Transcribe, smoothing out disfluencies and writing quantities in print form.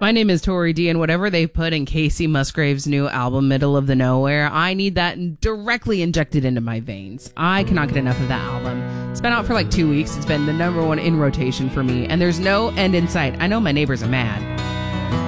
My name is Tori D, and whatever they put in Casey Musgrave's new album, Middle of the Nowhere, I need that directly injected into my veins. I cannot get enough of that album. It's been out for like 2 weeks. It's been the #1 in rotation for me, and there's no end in sight. I know my neighbors are mad.